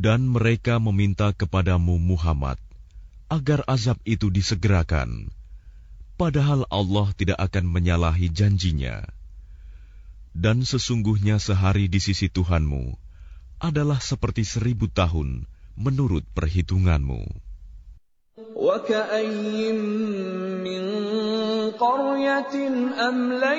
Dan mereka meminta kepadamu Muhammad agar azab itu disegerakan, padahal Allah tidak akan menyalahi janjinya. Dan sesungguhnya sehari di sisi Tuhanmu adalah seperti 1000 tahun menurut perhitunganmu. وَكَأَيِّن مِّن قَرْيَةٍ